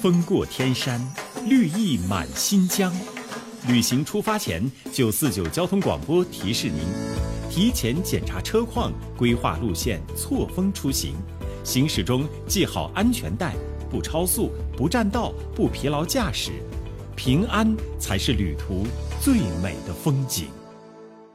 风过天山，绿意满新疆。旅行出发前，949交通广播提示您：提前检查车况，规划路线，错峰出行。行驶中系好安全带，不超速，不占道，不疲劳驾驶。平安才是旅途最美的风景。